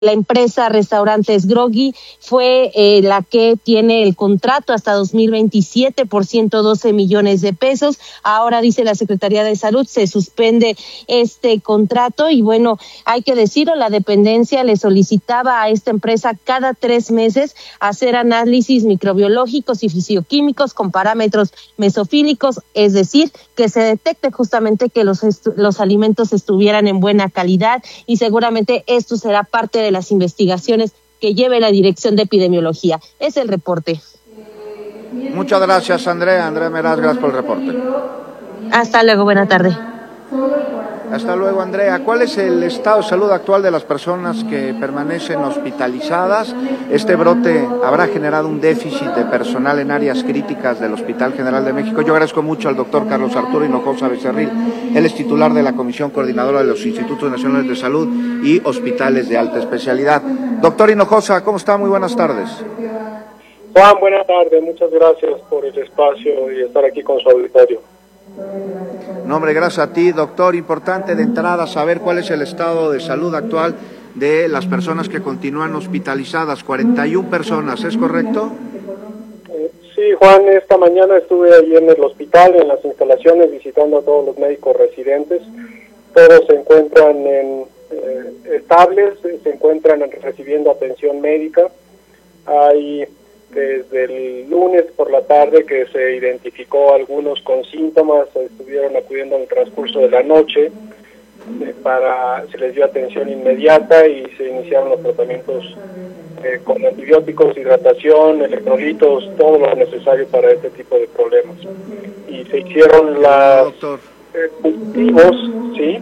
La empresa Restaurantes Groggy fue la que tiene el contrato hasta 2027 por 112 millones de pesos. Ahora, dice la Secretaría de Salud, se suspende este contrato y bueno, hay que decirlo, la dependencia le solicitaba a esta empresa cada 3 meses hacer análisis microbiológicos y fisioquímicos con parámetros mesofílicos, es decir, que se detecte justamente que los alimentos estuvieran en buena calidad, y seguramente esto será parte de las investigaciones que lleve la Dirección de Epidemiología. Es el reporte. Muchas gracias, Andrea Meraz, gracias por el reporte. Hasta luego, buena tarde. Hasta luego, Andrea. ¿Cuál es el estado de salud actual de las personas que permanecen hospitalizadas? Este brote habrá generado un déficit de personal en áreas críticas del Hospital General de México. Yo agradezco mucho al doctor Carlos Arturo Hinojosa Becerril. Él es titular de la Comisión Coordinadora de los Institutos Nacionales de Salud y Hospitales de Alta Especialidad. Doctor Hinojosa, ¿cómo está? Muy buenas tardes. Juan, buenas tardes. Muchas gracias por el espacio y estar aquí con su auditorio. No, hombre, gracias a ti, doctor. Importante de entrada saber cuál es el estado de salud actual de las personas que continúan hospitalizadas, 41 personas, ¿es correcto? Sí, Juan, esta mañana estuve allí en el hospital, en las instalaciones, visitando a todos los médicos residentes. Todos se encuentran estables, se encuentran recibiendo atención médica. Hay desde el lunes por la tarde que se identificó algunos con síntomas, estuvieron acudiendo en el transcurso de la noche, se les dio atención inmediata y se iniciaron los tratamientos con antibióticos, hidratación, electrolitos, todo lo necesario para este tipo de problemas. Y se hicieron los cultivos, ¿sí?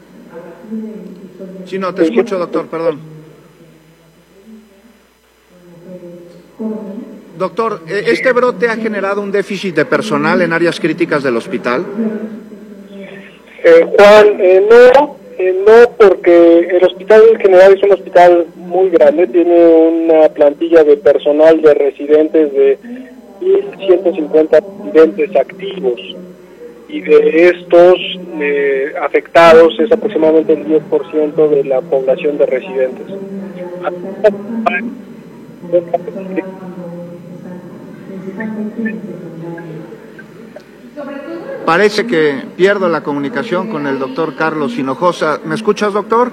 Sí, no, te escucho, doctor, perdón. Doctor, ¿este brote ha generado un déficit de personal en áreas críticas del hospital? Juan, no, porque el hospital general es un hospital muy grande, tiene una plantilla de personal de residentes de 1.150 residentes activos, y de estos afectados es aproximadamente el 10% de la población de residentes. Parece que pierdo la comunicación con el doctor Carlos Hinojosa. ¿Me escuchas, doctor?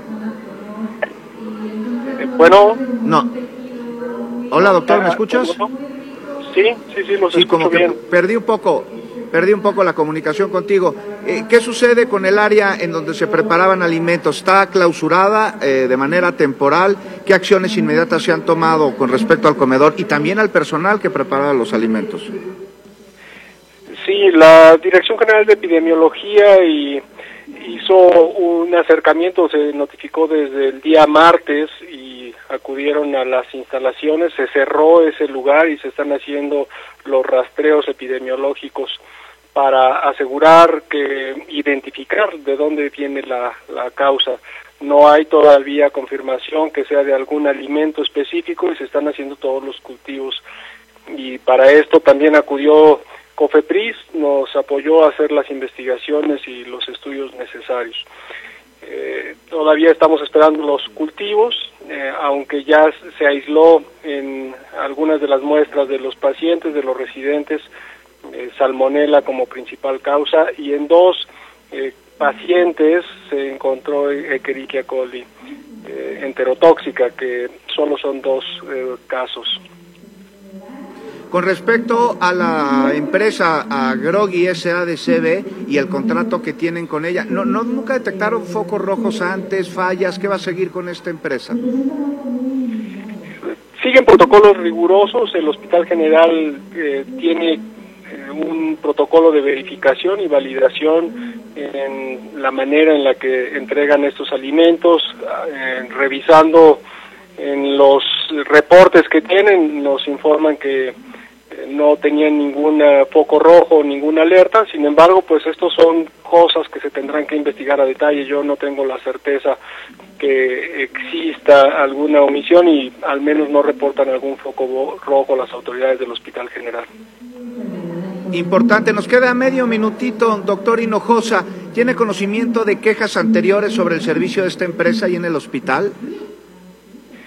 Bueno. No. Hola, doctor, ¿me escuchas? Sí, los escucho como que bien. Perdí un poco la comunicación contigo. ¿Qué sucede con el área en donde se preparaban alimentos? ¿Está clausurada de manera temporal? ¿Qué acciones inmediatas se han tomado con respecto al comedor y también al personal que preparaba los alimentos? Sí, la Dirección General de Epidemiología hizo un acercamiento, se notificó desde el día martes y acudieron a las instalaciones, se cerró ese lugar y se están haciendo los rastreos epidemiológicos para asegurar identificar de dónde viene la causa. No hay todavía confirmación que sea de algún alimento específico y se están haciendo todos los cultivos. Y para esto también acudió COFEPRIS, nos apoyó a hacer las investigaciones y los estudios necesarios. Todavía estamos esperando los cultivos, aunque ya se aisló en algunas de las muestras de los pacientes, de los residentes, salmonela como principal causa, y en 2 pacientes se encontró Escherichia coli enterotóxica, que solo son 2 casos. Con respecto a la empresa, a Groggy SADCB y el contrato que tienen con ella, ¿nunca detectaron focos rojos antes, fallas? ¿Qué va a seguir con esta empresa? Siguen protocolos rigurosos, el Hospital General tiene un protocolo de verificación y validación en la manera en la que entregan estos alimentos, revisando en los reportes que tienen, nos informan que no tenían ningún foco rojo, ninguna alerta. Sin embargo, pues estos son cosas que se tendrán que investigar a detalle. Yo no tengo la certeza que exista alguna omisión y al menos no reportan algún foco rojo las autoridades del Hospital General. Importante, nos queda medio minutito, doctor Hinojosa. ¿Tiene conocimiento de quejas anteriores sobre el servicio de esta empresa y en el hospital?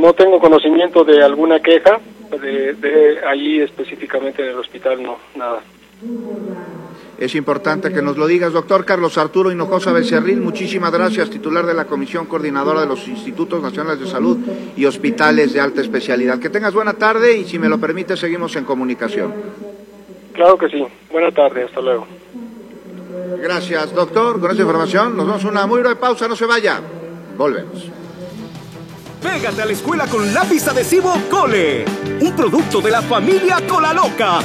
no tengo conocimiento de alguna queja, de allí específicamente en el hospital no, nada. Es importante que nos lo digas, doctor Carlos Arturo Hinojosa Becerril, muchísimas gracias, titular de la Comisión Coordinadora de los Institutos Nacionales de Salud y Hospitales de Alta Especialidad. Que tengas buena tarde y, si me lo permite, seguimos en comunicación. Claro que sí, buena tarde, hasta luego. Gracias, doctor, con esta información nos vamos a una muy breve pausa, no se vaya, volvemos. Pégate a la escuela con lápiz adhesivo Cole, un producto de la familia Cola Loca.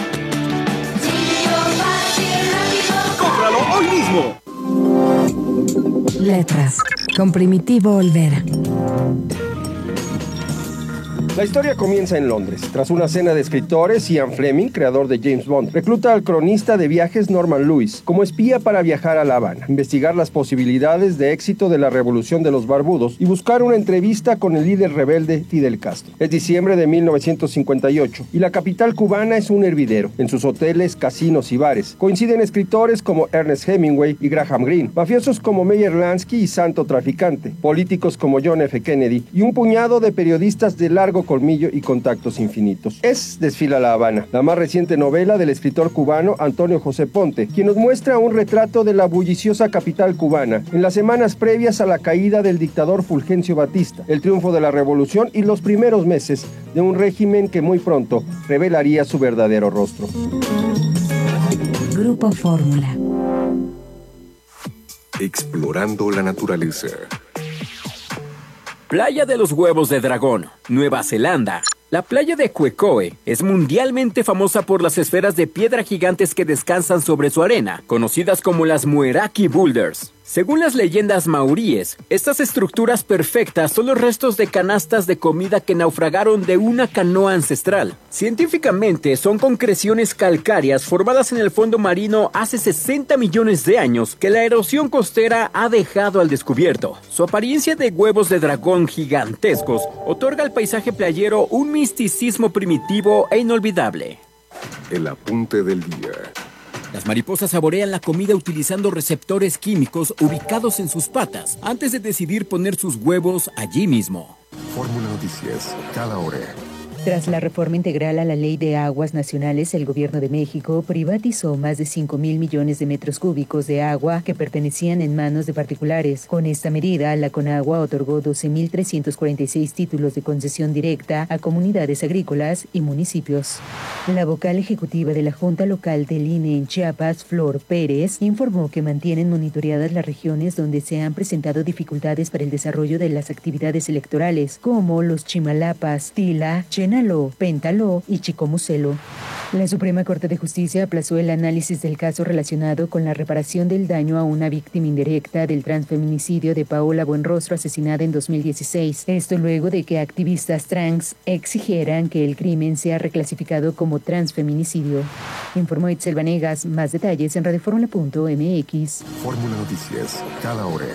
¡Cómpralo hoy mismo! Letras, con Primitivo Olvera. La historia comienza en Londres. Tras una cena de escritores, Ian Fleming, creador de James Bond, recluta al cronista de viajes Norman Lewis como espía para viajar a La Habana, investigar las posibilidades de éxito de la revolución de los barbudos y buscar una entrevista con el líder rebelde Fidel Castro. Es diciembre de 1958 y la capital cubana es un hervidero. En sus hoteles, casinos y bares coinciden escritores como Ernest Hemingway y Graham Greene, mafiosos como Meyer Lansky y Santo Traficante, políticos como John F. Kennedy y un puñado de periodistas de largo colmillo y contactos infinitos. Desfila La Habana, la más reciente novela del escritor cubano Antonio José Ponte, quien nos muestra un retrato de la bulliciosa capital cubana en las semanas previas a la caída del dictador Fulgencio Batista, el triunfo de la revolución y los primeros meses de un régimen que muy pronto revelaría su verdadero rostro. Grupo Fórmula. Explorando la naturaleza. Playa de los Huevos de Dragón, Nueva Zelanda. La playa de Quecoe es mundialmente famosa por las esferas de piedra gigantes que descansan sobre su arena, conocidas como las Mueraki Boulders. Según las leyendas maoríes, estas estructuras perfectas son los restos de canastas de comida que naufragaron de una canoa ancestral. Científicamente, son concreciones calcáreas formadas en el fondo marino hace 60 millones de años que la erosión costera ha dejado al descubierto. Su apariencia de huevos de dragón gigantescos otorga al paisaje playero un misticismo primitivo e inolvidable. El apunte del día. Las mariposas saborean la comida utilizando receptores químicos ubicados en sus patas antes de decidir poner sus huevos allí mismo. Fórmula Noticias, cada hora. Tras la reforma integral a la Ley de Aguas Nacionales, el Gobierno de México privatizó más de 5,000 millones de metros cúbicos de agua que pertenecían en manos de particulares. Con esta medida, la Conagua otorgó 12,346 títulos de concesión directa a comunidades agrícolas y municipios. La vocal ejecutiva de la Junta Local del INE en Chiapas, Flor Pérez, informó que mantienen monitoreadas las regiones donde se han presentado dificultades para el desarrollo de las actividades electorales, como los Chimalapas, Tila, Chenaló, Péntalo y Chicomucelo. La Suprema Corte de Justicia aplazó el análisis del caso relacionado con la reparación del daño a una víctima indirecta del transfeminicidio de Paola Buenrostro, asesinada en 2016. Esto luego de que activistas trans exigieran que el crimen sea reclasificado como transfeminicidio. Informó Itzel Vanegas. Más detalles en radioformula.mx. Fórmula Noticias, cada hora.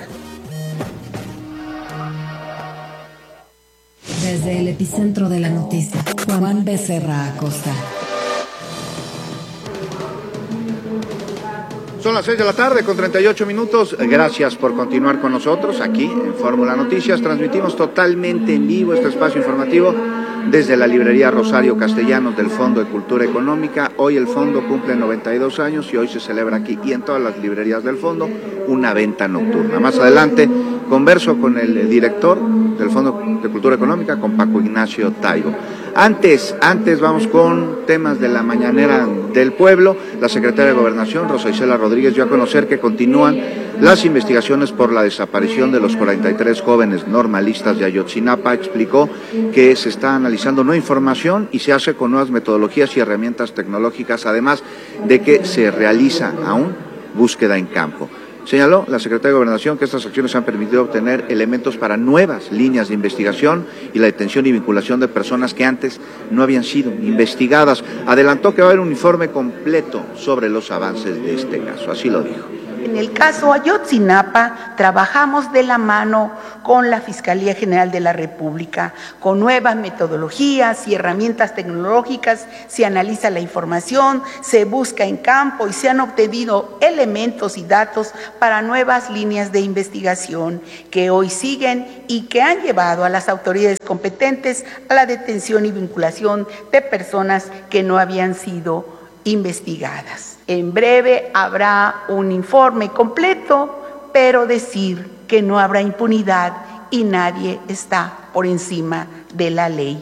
Desde el epicentro de la noticia, Juan Becerra Acosta. Son las 6 de la tarde con 38 minutos. Gracias por continuar con nosotros aquí en Fórmula Noticias. Transmitimos totalmente en vivo este espacio informativo desde la librería Rosario Castellanos del Fondo de Cultura Económica. Hoy el fondo cumple 92 años y hoy se celebra aquí y en todas las librerías del fondo una venta nocturna. Más adelante converso con el director del Fondo de Cultura Económica, con Paco Ignacio Taibo. Antes vamos con temas de la mañanera del pueblo. La secretaria de Gobernación, Rosa Isela Rodríguez, dio a conocer que continúan las investigaciones por la desaparición de los 43 jóvenes normalistas de Ayotzinapa. Explicó que se está analizando nueva información y se hace con nuevas metodologías y herramientas tecnológicas, además de que se realiza aún búsqueda en campo. Señaló la secretaria de Gobernación que estas acciones han permitido obtener elementos para nuevas líneas de investigación y la detención y vinculación de personas que antes no habían sido investigadas. Adelantó que va a haber un informe completo sobre los avances de este caso, así lo dijo. En el caso Ayotzinapa, trabajamos de la mano con la Fiscalía General de la República, con nuevas metodologías y herramientas tecnológicas, se analiza la información, se busca en campo y se han obtenido elementos y datos para nuevas líneas de investigación que hoy siguen y que han llevado a las autoridades competentes a la detención y vinculación de personas que no habían sido investigadas. En breve habrá un informe completo, pero decir que no habrá impunidad y nadie está por encima de la ley.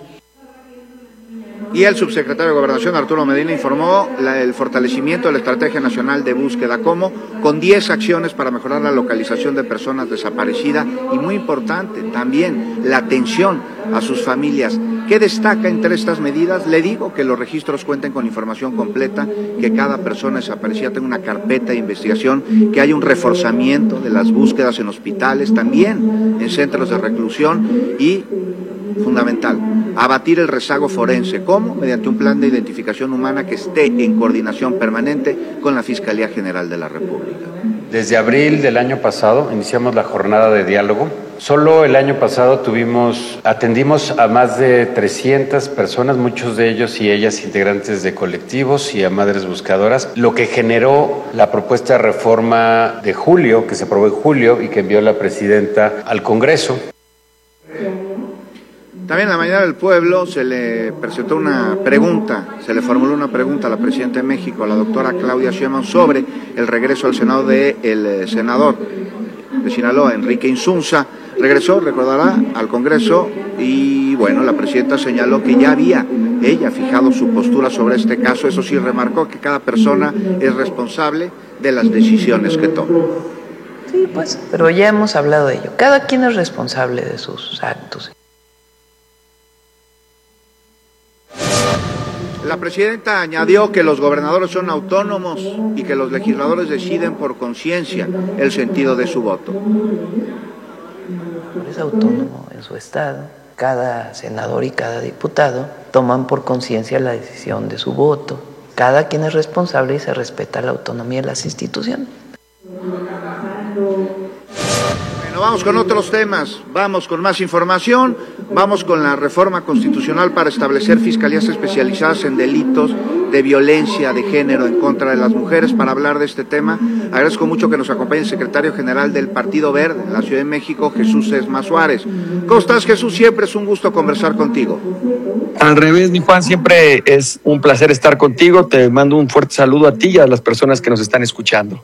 Y el subsecretario de Gobernación, Arturo Medina, informó el fortalecimiento de la Estrategia Nacional de Búsqueda como con 10 acciones para mejorar la localización de personas desaparecidas y, muy importante, también la atención a sus familias. ¿Qué destaca entre estas medidas? Le digo que los registros cuenten con información completa, que cada persona desaparecida tenga una carpeta de investigación, que haya un reforzamiento de las búsquedas en hospitales, también en centros de reclusión y, fundamental, abatir el rezago forense. ¿Cómo? Mediante un plan de identificación humana que esté en coordinación permanente con la Fiscalía General de la República. Desde abril del año pasado iniciamos la jornada de diálogo. Solo el año pasado atendimos a más de 300 personas, muchos de ellos y ellas integrantes de colectivos y a madres buscadoras, lo que generó la propuesta de reforma de julio, que se aprobó en julio y que envió la presidenta al Congreso. También en la mañana del pueblo se le presentó una pregunta, se le formuló una pregunta a la presidenta de México, a la doctora Claudia Sheinbaum, sobre el regreso al Senado del senador de Sinaloa, Enrique Insunza. Regresó, recordará, al Congreso y, bueno, la presidenta señaló que ya había ella fijado su postura sobre este caso. Eso sí, remarcó que cada persona es responsable de las decisiones que toma. Sí, pues, pero ya hemos hablado de ello. Cada quien es responsable de sus actos. La presidenta añadió que los gobernadores son autónomos y que los legisladores deciden por conciencia el sentido de su voto. Es autónomo en su estado. Cada senador y cada diputado toman por conciencia la decisión de su voto. Cada quien es responsable y se respeta la autonomía de las instituciones. Bueno, vamos con otros temas, vamos con más información, vamos con la reforma constitucional para establecer fiscalías especializadas en delitos de violencia de género en contra de las mujeres. Para hablar de este tema, agradezco mucho que nos acompañe el secretario general del Partido Verde en la Ciudad de México, Jesús Esma Suárez. ¿Cómo estás, Jesús? Siempre es un gusto conversar contigo. Al revés, mi Juan, siempre es un placer estar contigo. Te mando un fuerte saludo a ti y a las personas que nos están escuchando.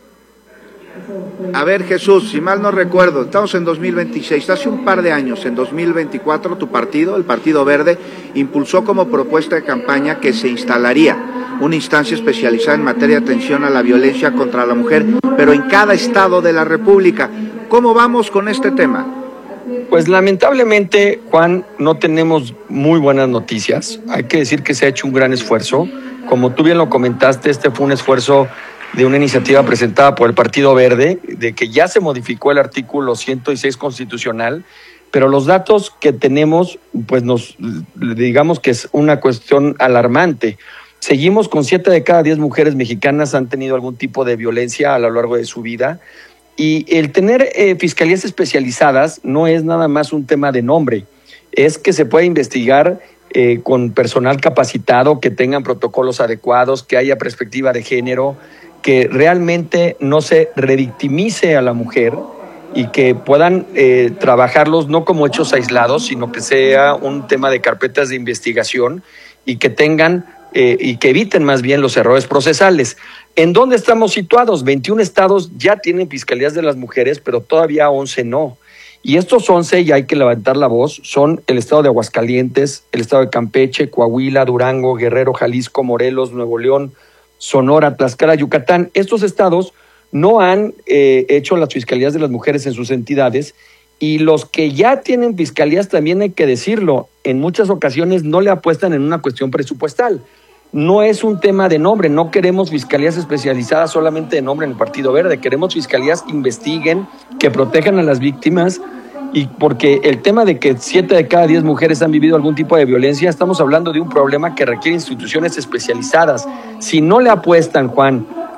A ver, Jesús, si mal no recuerdo, estamos en 2026, hace un par de años, en 2024, tu partido, el Partido Verde, impulsó como propuesta de campaña que se instalaría una instancia especializada en materia de atención a la violencia contra la mujer, pero en cada estado de la República. ¿Cómo vamos con este tema? Pues lamentablemente, Juan, no tenemos muy buenas noticias. Hay que decir que se ha hecho un gran esfuerzo. Como tú bien lo comentaste, este fue un esfuerzo de una iniciativa presentada por el Partido Verde, de que ya se modificó el artículo 106 constitucional, pero los datos que tenemos, pues digamos que es una cuestión alarmante. Seguimos con 7 de cada 10 mujeres mexicanas han tenido algún tipo de violencia a lo largo de su vida, y el tener fiscalías especializadas no es nada más un tema de nombre, es que se puede investigar con personal capacitado, que tengan protocolos adecuados, que haya perspectiva de género, que realmente no se revictimice a la mujer y que puedan trabajarlos no como hechos aislados, sino que sea un tema de carpetas de investigación y que tengan y que eviten más bien los errores procesales. ¿En dónde estamos situados? 21 estados ya tienen fiscalías de las mujeres, pero todavía 11 no. Y estos 11, y hay que levantar la voz, son el estado de Aguascalientes, el estado de Campeche, Coahuila, Durango, Guerrero, Jalisco, Morelos, Nuevo León, Sonora, Tlaxcala, Yucatán. Estos estados no han hecho las fiscalías de las mujeres en sus entidades, y los que ya tienen fiscalías, también hay que decirlo, en muchas ocasiones no le apuestan en una cuestión presupuestal. No es un tema de nombre, no queremos fiscalías especializadas solamente de nombre en el Partido Verde, queremos fiscalías que investiguen, que protejan a las víctimas, y porque el tema de que 7 de cada 10 mujeres han vivido algún tipo de violencia, estamos hablando de un problema que requiere instituciones especializadas. Si no le apuestan, Juan,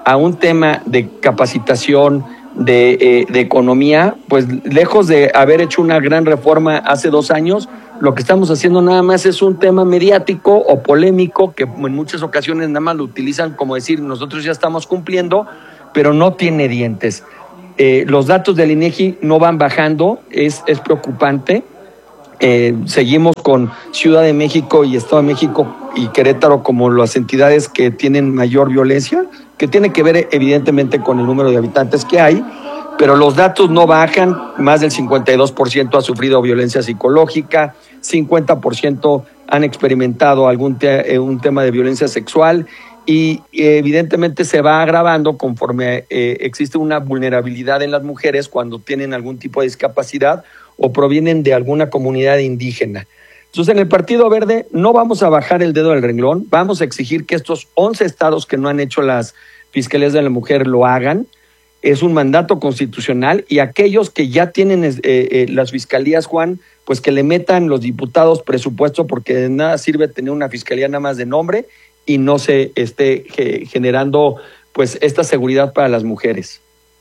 a un tema de capacitación, de economía, pues lejos de haber hecho una gran reforma hace 2 años, lo que estamos haciendo nada más es un tema mediático o polémico que en muchas ocasiones nada más lo utilizan como decir nosotros ya estamos cumpliendo, pero no tiene dientes. Los datos del INEGI no van bajando, es preocupante. Seguimos con Ciudad de México y Estado de México y Querétaro como las entidades que tienen mayor violencia, que tiene que ver evidentemente con el número de habitantes que hay, pero los datos no bajan. Más del 52% ha sufrido violencia psicológica, 50% han experimentado un tema de violencia sexual y evidentemente se va agravando conforme existe una vulnerabilidad en las mujeres cuando tienen algún tipo de discapacidad o provienen de alguna comunidad indígena. Entonces, en el Partido Verde no vamos a bajar el dedo del renglón, vamos a exigir que estos 11 estados que no han hecho las Fiscalías de la Mujer lo hagan. Es un mandato constitucional y aquellos que ya tienen las fiscalías, Juan, pues que le metan los diputados presupuesto, porque de nada sirve tener una fiscalía nada más de nombre y no se esté generando pues esta seguridad para las mujeres.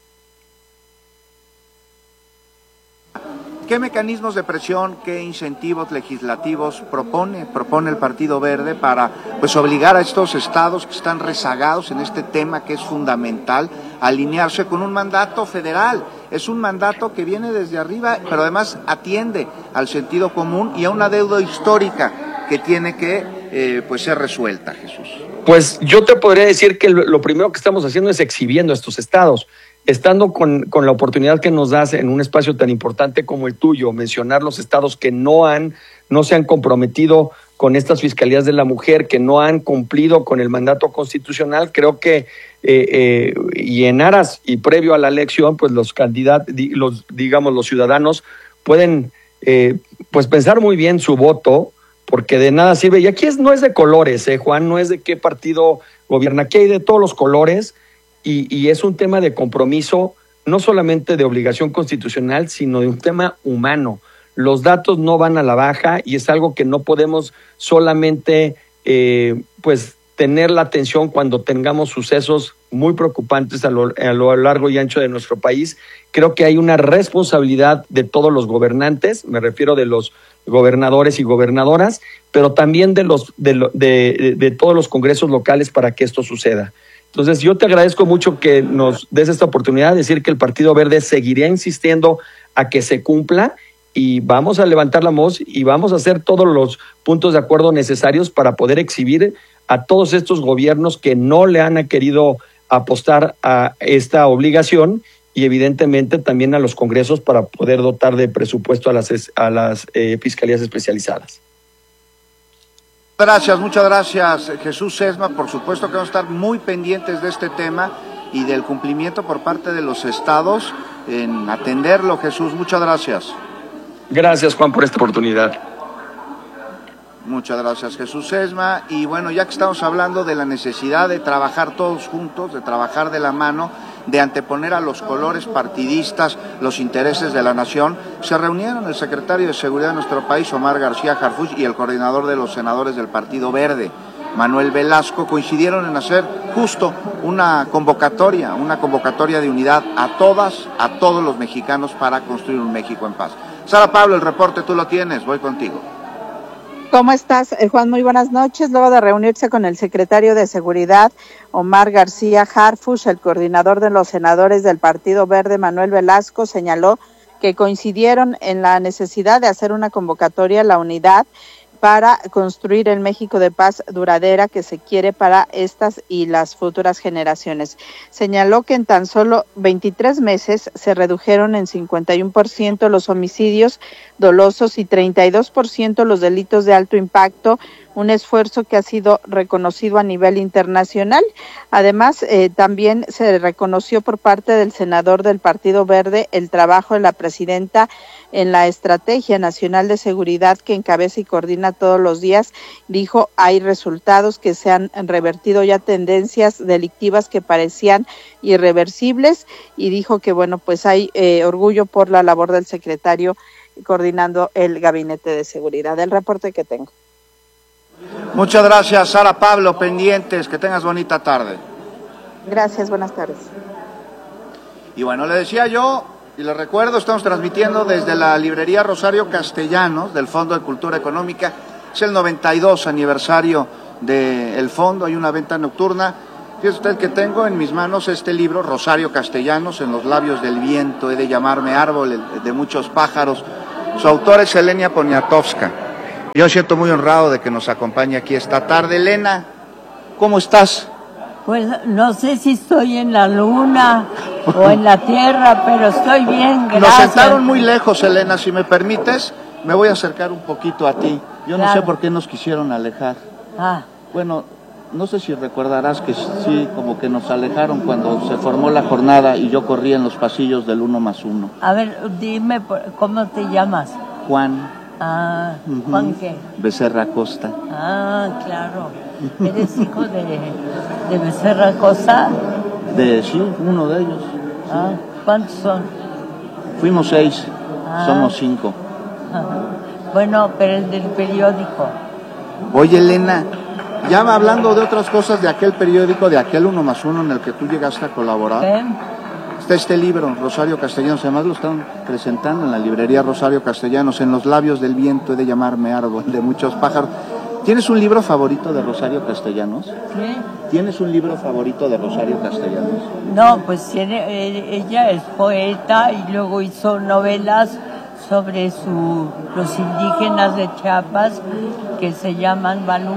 ¿Qué mecanismos de presión, qué incentivos legislativos propone el Partido Verde para pues obligar a estos estados que están rezagados en este tema que es fundamental a alinearse con un mandato federal? Es un mandato que viene desde arriba, pero además atiende al sentido común y a una deuda histórica que tiene que pues ser resuelta, Jesús. Pues yo te podría decir que lo primero que estamos haciendo es exhibiendo a estos estados. Estando con la oportunidad que nos das en un espacio tan importante como el tuyo, mencionar los estados que no se han comprometido con estas fiscalías de la mujer, que no han cumplido con el mandato constitucional, creo que y en aras y previo a la elección, pues los candidatos, los ciudadanos pueden pues pensar muy bien su voto, porque de nada sirve. Y aquí no es de colores, Juan, no es de qué partido gobierna, aquí hay de todos los colores. Y es un tema de compromiso, no solamente de obligación constitucional, sino de un tema humano. Los datos no van a la baja y es algo que no podemos solamente pues tener la atención cuando tengamos sucesos muy preocupantes a lo largo y ancho de nuestro país. Creo que hay una responsabilidad de todos los gobernantes, me refiero de los gobernadores y gobernadoras, pero también de todos los congresos locales para que esto suceda. Entonces, yo te agradezco mucho que nos des esta oportunidad de decir que el Partido Verde seguirá insistiendo a que se cumpla y vamos a levantar la voz y vamos a hacer todos los puntos de acuerdo necesarios para poder exhibir a todos estos gobiernos que no le han querido apostar a esta obligación y evidentemente también a los congresos para poder dotar de presupuesto a las fiscalías especializadas. Gracias, muchas gracias, Jesús Sesma. Por supuesto que vamos a estar muy pendientes de este tema y del cumplimiento por parte de los estados en atenderlo, Jesús. Muchas gracias. Gracias, Juan, por esta oportunidad. Muchas gracias, Jesús Sesma. Y bueno, ya que estamos hablando de la necesidad de trabajar todos juntos, de trabajar de la mano, de anteponer a los colores partidistas los intereses de la nación, se reunieron el secretario de Seguridad de nuestro país, Omar García Harfuch, y el coordinador de los senadores del Partido Verde, Manuel Velasco, coincidieron en hacer justo una convocatoria de unidad a todos los mexicanos para construir un México en paz. Sara Pablo, el reporte tú lo tienes, voy contigo. ¿Cómo estás, Juan? Muy buenas noches. Luego de reunirse con el secretario de Seguridad, Omar García Harfuch, el coordinador de los senadores del Partido Verde, Manuel Velasco, señaló que coincidieron en la necesidad de hacer una convocatoria a la unidad para construir el México de paz duradera que se quiere para estas y las futuras generaciones. Señaló que en tan solo 23 meses se redujeron en 51% los homicidios dolosos y 32% los delitos de alto impacto, un esfuerzo que ha sido reconocido a nivel internacional. Además, también se reconoció por parte del senador del Partido Verde el trabajo de la presidenta en la Estrategia Nacional de Seguridad que encabeza y coordina todos los días. Dijo, hay resultados que se han revertido ya tendencias delictivas que parecían irreversibles y dijo que bueno, pues hay orgullo por la labor del secretario coordinando el Gabinete de Seguridad. El reporte que tengo. Muchas gracias, Sara Pablo, pendientes, que tengas bonita tarde. Gracias, buenas tardes. Y bueno, le decía yo, y le recuerdo, estamos transmitiendo desde la librería Rosario Castellanos del Fondo de Cultura Económica. Es el 92 aniversario del fondo, hay una venta nocturna. Fíjese usted que tengo en mis manos este libro, Rosario Castellanos, En los labios del viento, he de llamarme árbol de muchos pájaros. Su autor es Elena Poniatowska. Yo siento muy honrado de que nos acompañe aquí esta tarde. Elena, ¿cómo estás? Pues no sé si estoy en la luna o en la tierra, pero estoy bien, gracias. Nos sentaron muy lejos, Elena, si me permites, me voy a acercar un poquito a ti. Yo no sé por qué nos quisieron alejar. Bueno, no sé si recordarás que sí, como que nos alejaron cuando se formó la jornada y yo corría en los pasillos del 1+1. A ver, dime, ¿cómo te llamas? Juan. ¿Juan qué? Becerra Costa. Claro. ¿Eres hijo de Becerra Costa? Sí, uno de ellos. ¿Cuántos son? Fuimos 6, somos 5. Bueno, pero el del periódico. Oye, Elena, ya hablando de otras cosas de aquel periódico, de aquel 1+1 en el que tú llegaste a colaborar. ¿Qué? Está este libro, Rosario Castellanos, además lo están presentando en la librería Rosario Castellanos, En los labios del viento, he de llamarme árbol de muchos pájaros. ¿Tienes un libro favorito de Rosario Castellanos? ¿Qué? ¿Tienes un libro favorito de Rosario Castellanos? No, pues ella es poeta y luego hizo novelas sobre los indígenas de Chiapas que se llaman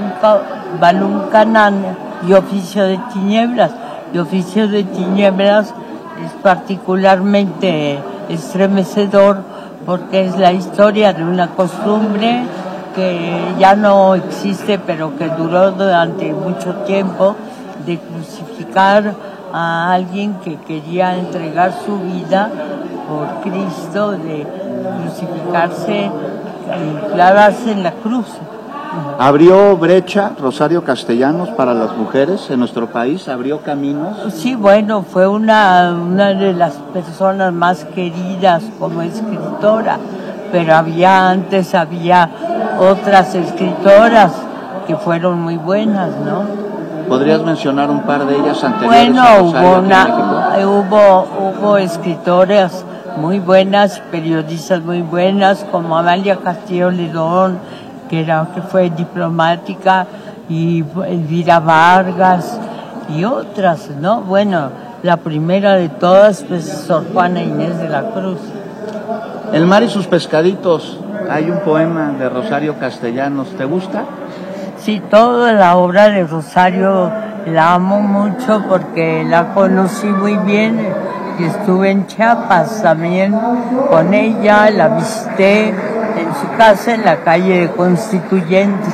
Baluncanán y Oficio de Tinieblas. Y Oficio de Tinieblas es particularmente estremecedor porque es la historia de una costumbre que ya no existe, pero que duró durante mucho tiempo, de crucificar a alguien que quería entregar su vida por Cristo, de crucificarse y clavarse en la cruz. ¿Abrió brecha Rosario Castellanos para las mujeres en nuestro país? ¿Abrió caminos? Sí, bueno, fue una de las personas más queridas como escritora, pero antes había otras escritoras que fueron muy buenas, ¿no? ¿Podrías mencionar un par de ellas anteriores? Bueno, hubo escritoras muy buenas, periodistas muy buenas, como Amalia Castillo Ledón, que fue diplomática, y Elvira Vargas y otras, ¿no? Bueno, la primera de todas, pues, Sor Juana Inés de la Cruz. El mar y sus pescaditos, hay un poema de Rosario Castellanos, ¿te gusta? Sí, toda la obra de Rosario la amo mucho porque la conocí muy bien y estuve en Chiapas también con ella, la visité en su casa en la calle de Constituyentes.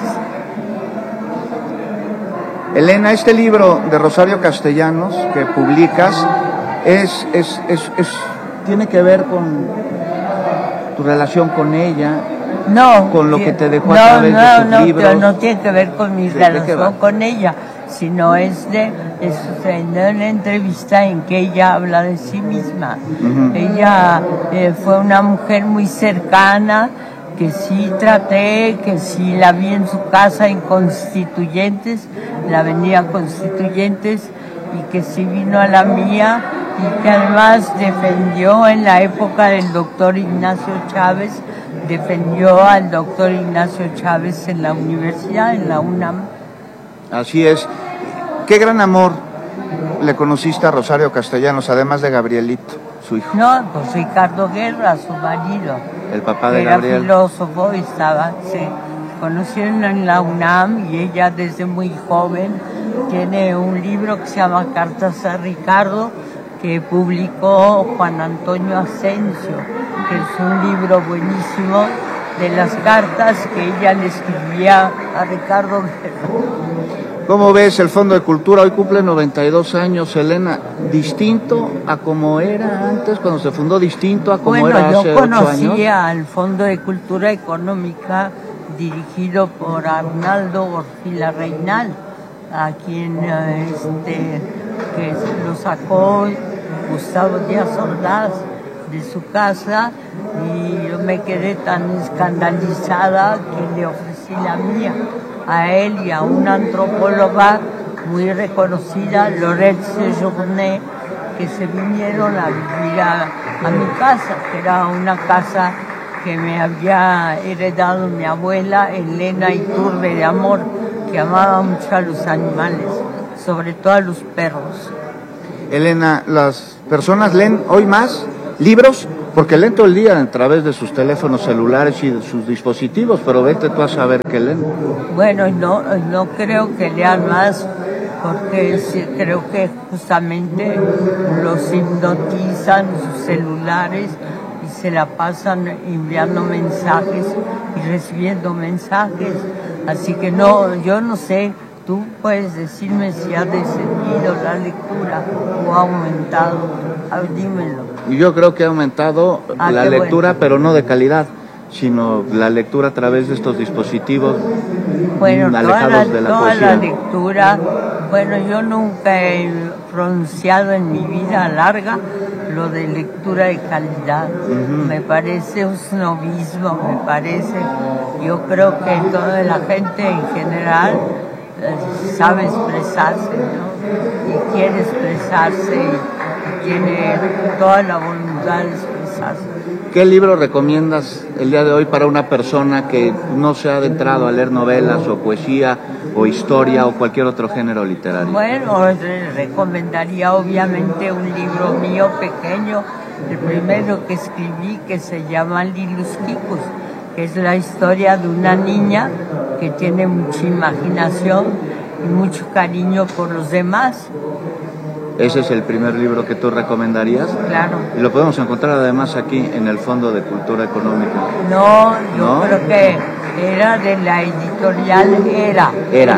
Elena, este libro de Rosario Castellanos que publicas tiene que ver con tu relación con ella, con lo que te dejó a través de sus libros. No tiene que ver con mi relación con ella, sino es una entrevista en que ella habla de sí misma. Ella fue una mujer muy cercana, que sí traté, que sí la vi en su casa en Constituyentes, la avenida Constituyentes, y que sí vino a la mía, y que además defendió en la época del doctor Ignacio Chávez, defendió al doctor Ignacio Chávez en la universidad, en la UNAM. Así es. ¿Qué gran amor le conociste a Rosario Castellanos, además de Gabrielito, su hijo? No, pues Ricardo Guerra, su marido. El papá de Gabriel. Era filósofo, se conocieron en la UNAM y ella desde muy joven tiene un libro que se llama Cartas a Ricardo, que publicó Juan Antonio Asensio, que es un libro buenísimo de las cartas que ella le escribía a Ricardo Guerra. ¿Cómo ves el Fondo de Cultura? Hoy cumple 92 años, Elena. ¿Distinto a como era antes, cuando se fundó, distinto a como era hace 8 años? Bueno, yo conocí al Fondo de Cultura Económica dirigido por Arnaldo Orfila Reynal, a quien que lo sacó Gustavo Díaz Ordaz de su casa, y yo me quedé tan escandalizada que le ofrecí la mía a él y a una antropóloga muy reconocida, Lorette Sejourné, que se vinieron a vivir a mi casa, que era una casa que me había heredado mi abuela Elena Iturbe de Amor, que amaba mucho a los animales, sobre todo a los perros. Elena, ¿las personas leen hoy más libros? Porque leen todo el día a través de sus teléfonos celulares y de sus dispositivos, pero vete tú a saber qué leen. Bueno, no creo que lean más, porque sí, creo que justamente los hipnotizan sus celulares y se la pasan enviando mensajes y recibiendo mensajes. Así que no, yo no sé, tú puedes decirme si ha descendido la lectura o ha aumentado. A ver, dímelo. Yo creo que ha aumentado la lectura, bueno, pero no de calidad, sino la lectura a través de estos dispositivos, bueno, alejados de la poesía. Toda la lectura, bueno, yo nunca he pronunciado en mi vida larga lo de lectura de calidad. Me parece un snobismo, yo creo que toda la gente en general sabe expresarse, ¿no? Y quiere expresarse y tiene toda la voluntad de expresarse. ¿Qué libro recomiendas el día de hoy para una persona que no se ha adentrado a leer novelas o poesía o historia o cualquier otro género literario? Bueno, recomendaría obviamente un libro mío pequeño, el primero que escribí, que se llama Lilus Kikus, que es la historia de una niña que tiene mucha imaginación y mucho cariño por los demás. ¿Ese es el primer libro que tú recomendarías? Claro. Y lo podemos encontrar además aquí en el Fondo de Cultura Económica. No, yo creo que era de la editorial Era.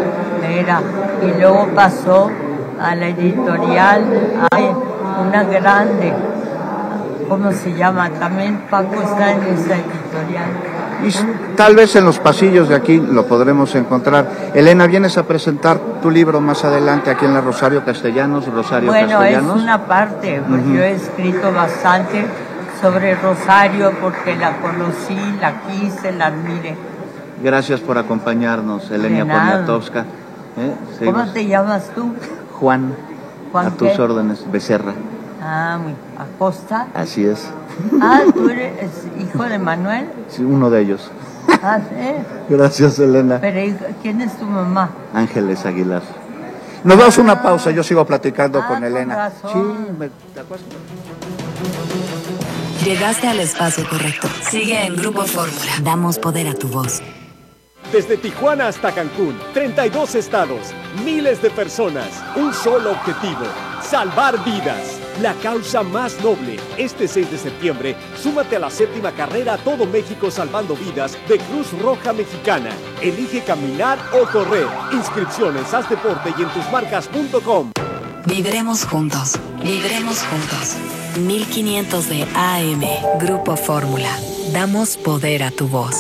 Y luego pasó a la editorial, hay una grande, ¿cómo se llama? También Paco está en esa editorial. Y tal vez en los pasillos de aquí lo podremos encontrar. Elena, ¿vienes a presentar tu libro más adelante aquí en la Rosario Castellanos? Bueno, es una parte, pues yo he escrito bastante sobre Rosario porque la conocí, la quise, la admiré. Gracias por acompañarnos, Elena Poniatowska. ¿Cómo te llamas tú? Juan, a tus órdenes, Becerra. Ah, Acosta. Así es. Ah, ¿tú eres hijo de Manuel? Sí, uno de ellos. Ah, sí. Gracias, Elena. Pero ¿quién es tu mamá? Ángeles Aguilar. Nos damos una pausa, yo sigo platicando con Elena. Sí, ¿te acuerdas? Llegaste al espacio correcto. Sigue en Grupo Fórmula. Damos poder a tu voz. Desde Tijuana hasta Cancún, 32 estados, miles de personas, un solo objetivo, salvar vidas. La causa más noble. Este 6 de septiembre, súmate a la 7ª carrera Todo México Salvando Vidas de Cruz Roja Mexicana. Elige caminar o correr. Inscripciones, haz deporte y en tusmarcas.com. Viviremos juntos. Viviremos juntos. 1500 de AM. Grupo Fórmula. Damos poder a tu voz.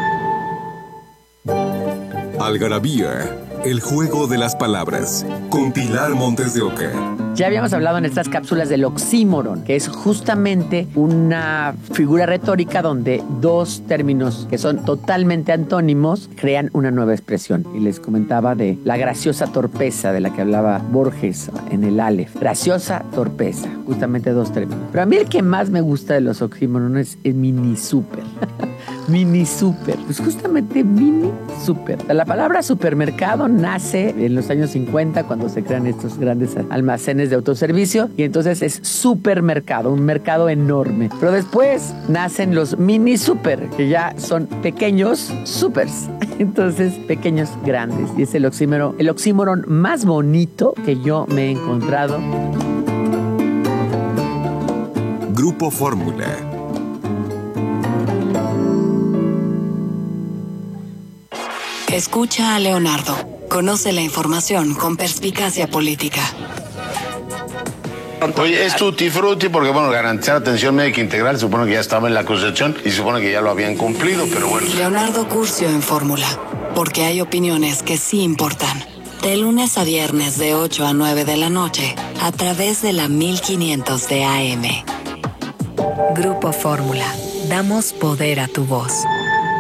Algarabía, el juego de las palabras, con Pilar Montes de Oca. Ya habíamos hablado en estas cápsulas del oxímoron, que es justamente una figura retórica donde dos términos que son totalmente antónimos crean una nueva expresión. Y les comentaba de la graciosa torpeza de la que hablaba Borges en el Aleph. Graciosa torpeza, justamente dos términos. Pero a mí el que más me gusta de los oxímorones es mini super. Mini super, pues justamente mini super. La palabra supermercado nace en los años 50 cuando se crean estos grandes almacenes de autoservicio y entonces es supermercado, un mercado enorme. Pero después nacen los mini super, que ya son pequeños supers. Entonces, pequeños grandes. Y es el oxímoron más bonito que yo me he encontrado. Grupo Fórmula. Escucha a Leonardo. Conoce la información con perspicacia política. Oye, es tutti frutti porque, bueno, garantizar atención médica integral, supone que ya estaba en la Concepción y supone que ya lo habían cumplido, pero bueno. Leonardo Curcio en Fórmula, porque hay opiniones que sí importan. De lunes a viernes de 8 a 9 de la noche, a través de la 1500 de AM. Grupo Fórmula. Damos poder a tu voz.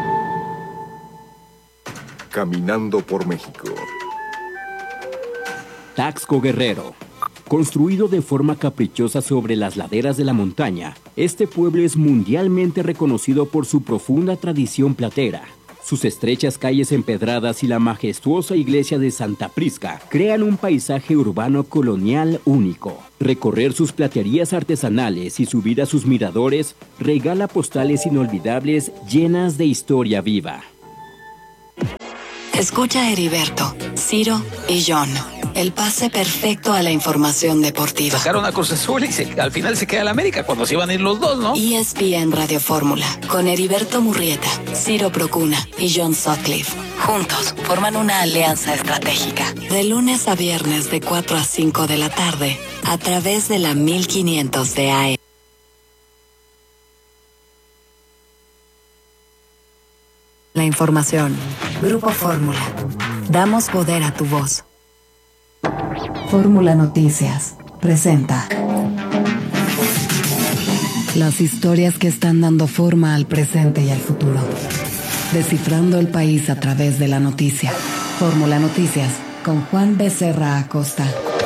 Caminando por México. Taxco Guerrero. Construido de forma caprichosa sobre las laderas de la montaña, este pueblo es mundialmente reconocido por su profunda tradición platera. Sus estrechas calles empedradas y la majestuosa iglesia de Santa Prisca crean un paisaje urbano colonial único. Recorrer sus platerías artesanales y subir a sus miradores regala postales inolvidables llenas de historia viva. Escucha a Heriberto, Ciro y John. El pase perfecto a la información deportiva. Sacaron a Cruz Azul y al final se queda el América cuando se iban a ir los dos, ¿no? ESPN Radio Fórmula, con Heriberto Murrieta, Ciro Procuna y John Sutcliffe. Juntos forman una alianza estratégica. De lunes a viernes de 4 a 5 de la tarde, a través de la 1500 de AM. La información. Grupo Fórmula. Damos poder a tu voz. Fórmula Noticias presenta las historias que están dando forma al presente y al futuro. Descifrando el país a través de la noticia. Fórmula Noticias con Juan Becerra Acosta.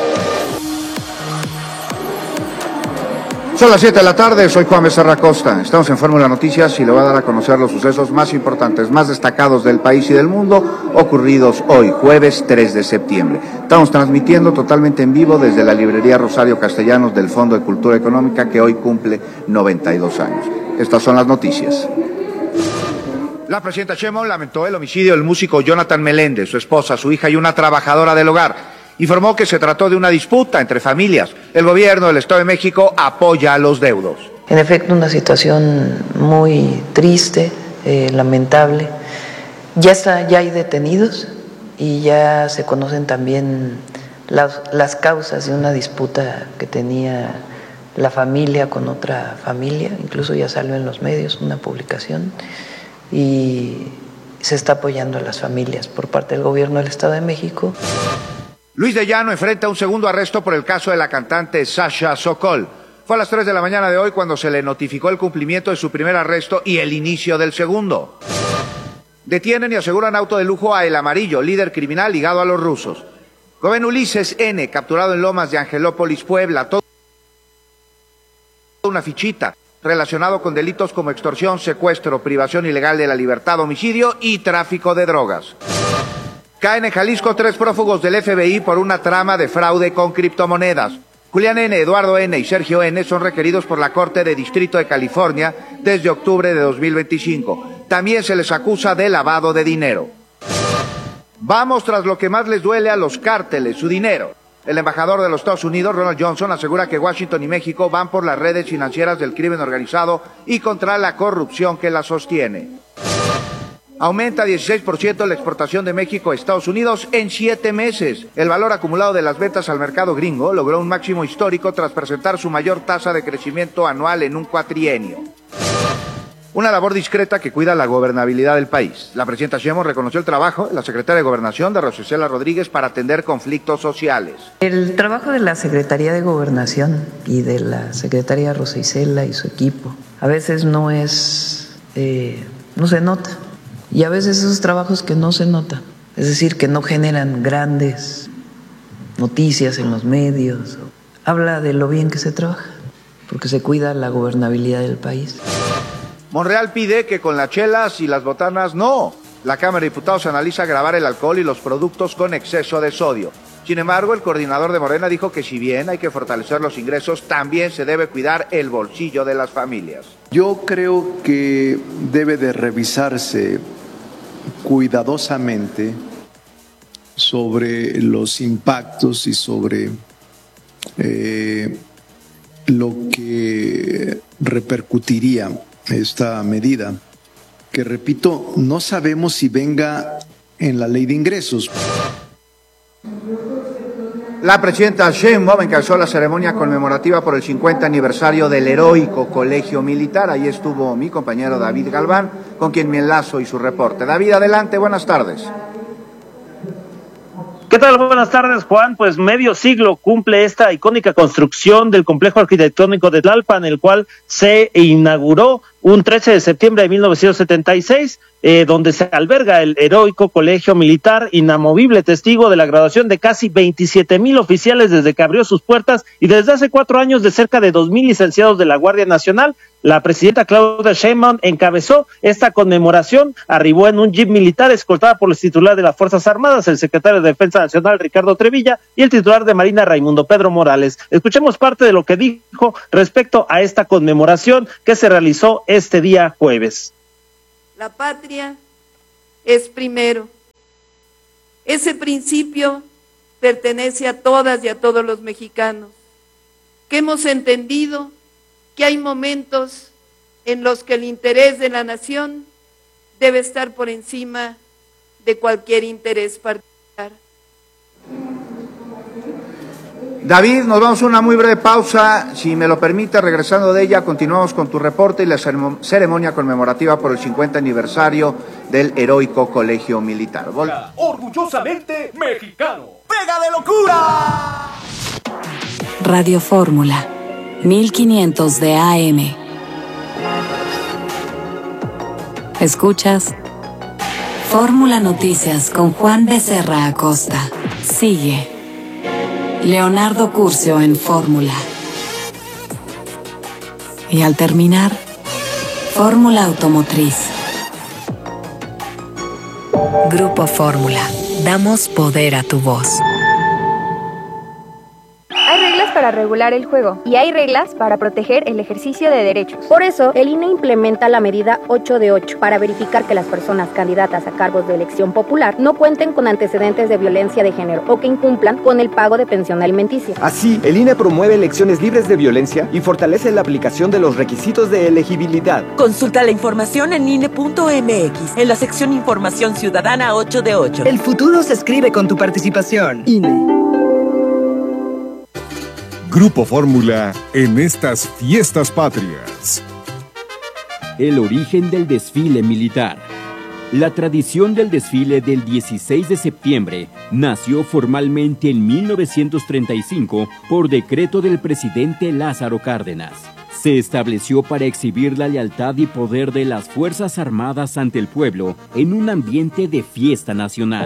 Son las 7 de la tarde, soy Juan Becerra Acosta. Estamos en Fórmula Noticias y le voy a dar a conocer los sucesos más importantes, más destacados del país y del mundo, ocurridos hoy, jueves 3 de septiembre. Estamos transmitiendo totalmente en vivo desde la librería Rosario Castellanos del Fondo de Cultura Económica, que hoy cumple 92 años. Estas son las noticias. La presidenta Sheinbaum lamentó el homicidio del músico Jonathan Meléndez, su esposa, su hija y una trabajadora del hogar. Informó que se trató de una disputa entre familias. El gobierno del Estado de México apoya a los deudos. En efecto, una situación muy triste, lamentable. Ya hay detenidos y ya se conocen también las causas de una disputa que tenía la familia con otra familia. Incluso ya salió en los medios una publicación y se está apoyando a las familias por parte del gobierno del Estado de México. Luis de Llano enfrenta un segundo arresto por el caso de la cantante Sasha Sokol. Fue a las 3 de la mañana de hoy cuando se le notificó el cumplimiento de su primer arresto y el inicio del segundo. Detienen y aseguran auto de lujo a El Amarillo, líder criminal ligado a los rusos. Joven Ulises N., capturado en Lomas de Angelópolis, Puebla, toda una fichita relacionado con delitos como extorsión, secuestro, privación ilegal de la libertad, homicidio y tráfico de drogas. Caen en Jalisco 3 prófugos del FBI por una trama de fraude con criptomonedas. Julián N., Eduardo N. y Sergio N. son requeridos por la Corte de Distrito de California desde octubre de 2025. También se les acusa de lavado de dinero. Vamos tras lo que más les duele a los cárteles, su dinero. El embajador de los Estados Unidos, Ronald Johnson, asegura que Washington y México van por las redes financieras del crimen organizado y contra la corrupción que la sostiene. Aumenta 16% la exportación de México a Estados Unidos en 7 meses. El valor acumulado de las ventas al mercado gringo logró un máximo histórico tras presentar su mayor tasa de crecimiento anual en un cuatrienio. Una labor discreta que cuida la gobernabilidad del país. La presidenta Sheinbaum reconoció el trabajo de la secretaria de Gobernación, de Rosa Isela Rodríguez, para atender conflictos sociales. El trabajo de la Secretaría de Gobernación y de la secretaria Rosa Isela y su equipo a veces no se nota. Y a veces esos trabajos que no se notan, es decir, que no generan grandes noticias en los medios, habla de lo bien que se trabaja, porque se cuida la gobernabilidad del país. Monreal pide que con las chelas y las botanas no. La Cámara de Diputados analiza gravar el alcohol y los productos con exceso de sodio. Sin embargo, el coordinador de Morena dijo que si bien hay que fortalecer los ingresos, también se debe cuidar el bolsillo de las familias. Yo creo que debe de revisarse cuidadosamente sobre los impactos y sobre lo que repercutiría esta medida, que repito, no sabemos si venga en la ley de ingresos. La presidenta Sheinbaum encabezó la ceremonia conmemorativa por el 50 aniversario del heroico Colegio Militar. Ahí estuvo mi compañero David Galván, con quien me enlazo y su reporte. David, adelante, buenas tardes. ¿Qué tal? Buenas tardes, Juan. Pues medio siglo cumple esta icónica construcción del complejo arquitectónico de Tlalpan, el cual se inauguró un 13 de septiembre de 1976, donde se alberga el heroico Colegio Militar, inamovible testigo de la graduación de casi 27,000 oficiales desde que abrió sus puertas y desde hace 4 años de cerca de 2,000 licenciados de la Guardia Nacional. La presidenta Claudia Sheinbaum encabezó esta conmemoración, arribó en un jeep militar escoltada por los titulares de las Fuerzas Armadas, el secretario de Defensa Nacional Ricardo Trevilla y el titular de Marina Raimundo Pedro Morales. Escuchemos parte de lo que dijo respecto a esta conmemoración que se realizó este día jueves. La patria es primero. Ese principio pertenece a todas y a todos los mexicanos, que hemos entendido que hay momentos en los que el interés de la nación debe estar por encima de cualquier interés particular. David, nos vamos a una muy breve pausa. Si me lo permite, regresando de ella, continuamos con tu reporte y la ceremonia conmemorativa por el 50 aniversario del heroico Colegio Militar. Orgullosamente mexicano. ¡Pega de locura! Radio Fórmula, 1500 de AM. Escuchas Fórmula Noticias con Juan Becerra Acosta. Sigue Leonardo Curcio en Fórmula. Y al terminar, Fórmula Automotriz. Grupo Fórmula. Damos poder a tu voz. Hay reglas para regular el juego y hay reglas para proteger el ejercicio de derechos. Por eso, el INE implementa la medida 8 de 8 para verificar que las personas candidatas a cargos de elección popular no cuenten con antecedentes de violencia de género o que incumplan con el pago de pensión alimenticia. Así, el INE promueve elecciones libres de violencia y fortalece la aplicación de los requisitos de elegibilidad. Consulta la información en INE.mx, en la sección Información Ciudadana 8 de 8. El futuro se escribe con tu participación. INE. Grupo Fórmula en estas fiestas patrias. El origen del desfile militar. La tradición del desfile del 16 de septiembre nació formalmente en 1935 por decreto del presidente Lázaro Cárdenas. Se estableció para exhibir la lealtad y poder de las Fuerzas Armadas ante el pueblo en un ambiente de fiesta nacional.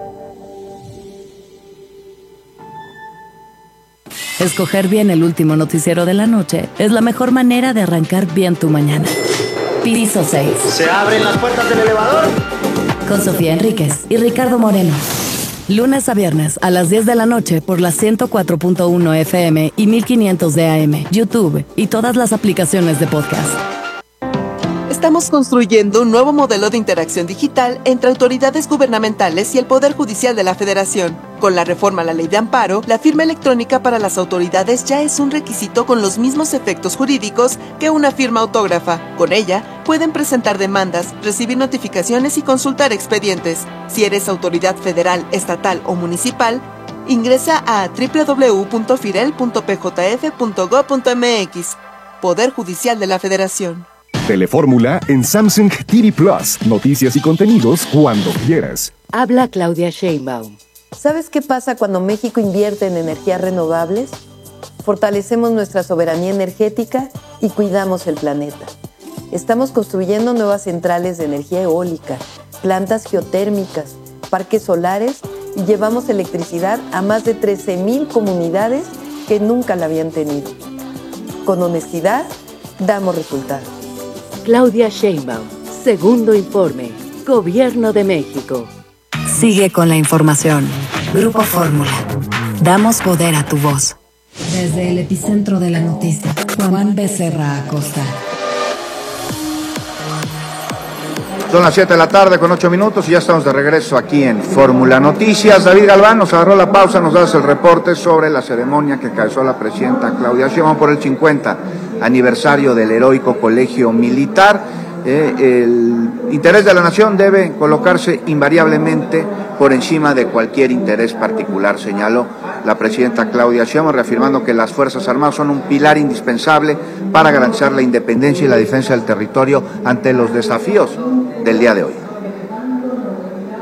Escoger bien el último noticiero de la noche es la mejor manera de arrancar bien tu mañana. Piso 6. ¿Se abren las puertas del elevador? Con Sofía Enríquez y Ricardo Moreno. Lunes a viernes a las 10 de la noche por la 104.1 FM y 1500 de AM, YouTube y todas las aplicaciones de podcast. Estamos construyendo un nuevo modelo de interacción digital entre autoridades gubernamentales y el Poder Judicial de la Federación. Con la reforma a la Ley de Amparo, la firma electrónica para las autoridades ya es un requisito con los mismos efectos jurídicos que una firma autógrafa. Con ella, pueden presentar demandas, recibir notificaciones y consultar expedientes. Si eres autoridad federal, estatal o municipal, ingresa a www.firel.pjf.gov.mx. Poder Judicial de la Federación. Telefórmula en Samsung TV Plus. Noticias y contenidos cuando quieras. Habla Claudia Sheinbaum. ¿Sabes qué pasa cuando México invierte en energías renovables? Fortalecemos nuestra soberanía energética y cuidamos el planeta. Estamos construyendo nuevas centrales de energía eólica, plantas geotérmicas, parques solares y llevamos electricidad a más de 13,000 comunidades que nunca la habían tenido. Con honestidad, damos resultados. Claudia Sheinbaum, segundo informe, Gobierno de México. Sigue con la información. Grupo Fórmula. Damos poder a tu voz. Desde el epicentro de la noticia, Juan Becerra Acosta. Son las 7 de la tarde con 8 minutos y ya estamos de regreso aquí en Fórmula Noticias. David Galván nos agarró la pausa, nos das el reporte sobre la ceremonia que encabezó la presidenta Claudia Sheinbaum por el 50 aniversario del heroico Colegio Militar. El interés de la nación debe colocarse invariablemente por encima de cualquier interés particular, señaló la presidenta Claudia Sheinbaum, reafirmando que las Fuerzas Armadas son un pilar indispensable para garantizar la independencia y la defensa del territorio ante los desafíos del día de hoy.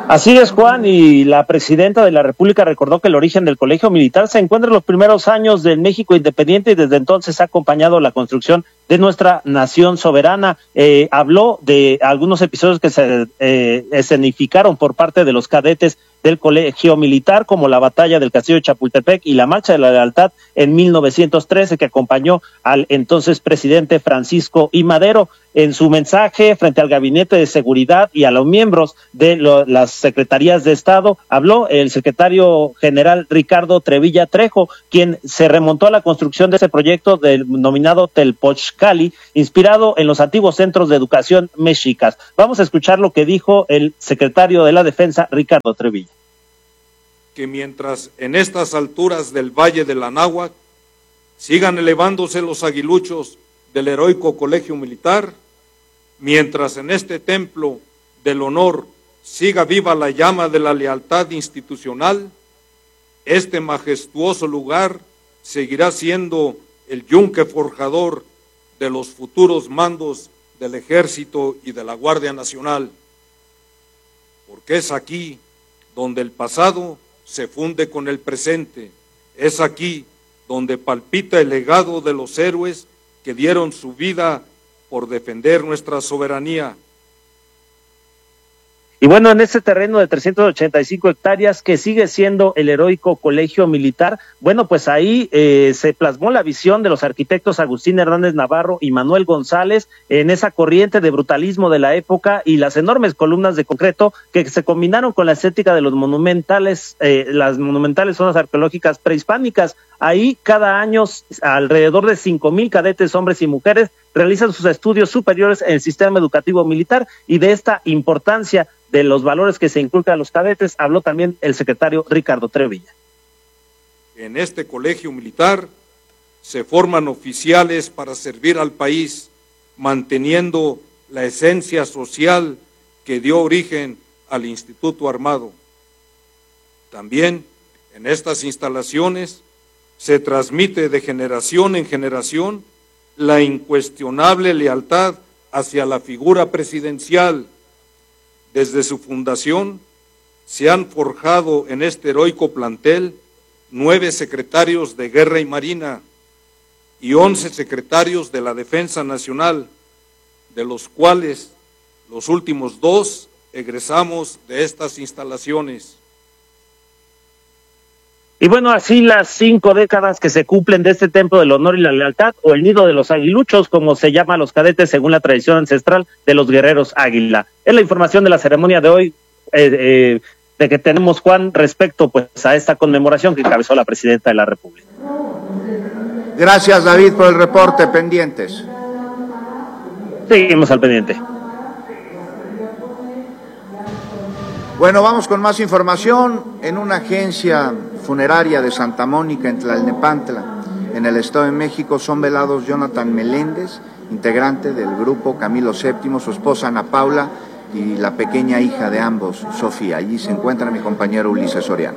Así es, Juan, y la presidenta de la República recordó que el origen del colegio militar se encuentra en los primeros años del México independiente y desde entonces ha acompañado la construcción de nuestra nación soberana. Habló de algunos episodios que se escenificaron por parte de los cadetes del colegio militar, como la batalla del Castillo de Chapultepec y la Marcha de la Lealtad en 1913, que acompañó al entonces presidente Francisco I. Madero. En su mensaje frente al Gabinete de Seguridad y a los miembros de las Secretarías de Estado, habló el secretario general Ricardo Trevilla Trejo, quien se remontó a la construcción de ese proyecto denominado Telpochcali, inspirado en los antiguos centros de educación mexicas. Vamos a escuchar lo que dijo el secretario de la Defensa, Ricardo Trevilla. Que mientras en estas alturas del Valle del Anáhuac sigan elevándose los aguiluchos del heroico colegio militar, mientras en este templo del honor siga viva la llama de la lealtad institucional, este majestuoso lugar seguirá siendo el yunque forjador de los futuros mandos del Ejército y de la Guardia Nacional, porque es aquí donde el pasado se funde con el presente, es aquí donde palpita el legado de los héroes que dieron su vida por defender nuestra soberanía. Y bueno, en este terreno de 385 hectáreas que sigue siendo el heroico colegio militar, bueno, pues ahí se plasmó la visión de los arquitectos Agustín Hernández Navarro y Manuel González en esa corriente de brutalismo de la época y las enormes columnas de concreto que se combinaron con la estética de los monumentales, las monumentales zonas arqueológicas prehispánicas. Ahí cada año alrededor de 5,000 cadetes, hombres y mujeres, realizan sus estudios superiores en el sistema educativo militar, y de esta importancia de los valores que se inculcan a los cadetes habló también el secretario Ricardo Trevilla. En este colegio militar se forman oficiales para servir al país, manteniendo la esencia social que dio origen al Instituto Armado. También en estas instalaciones se transmite de generación en generación la incuestionable lealtad hacia la figura presidencial. Desde su fundación se han forjado en este heroico plantel 9 secretarios de Guerra y Marina y 11 secretarios de la Defensa Nacional, de los cuales los últimos 2 egresamos de estas instalaciones. Y bueno, así las 5 décadas que se cumplen de este templo del honor y la lealtad, o el nido de los aguiluchos, como se llama a los cadetes según la tradición ancestral de los guerreros águila. Es la información de la ceremonia de hoy, de que tenemos, Juan, respecto pues a esta conmemoración que encabezó la presidenta de la República. Gracias, David, por el reporte. Pendientes. Seguimos al pendiente. Bueno, vamos con más información. En una agencia funeraria de Santa Mónica, en Tlalnepantla, en el Estado de México, son velados Jonathan Meléndez, integrante del grupo Camilo VII, su esposa Ana Paula y la pequeña hija de ambos, Sofía. Allí se encuentra mi compañero Ulises Soriano.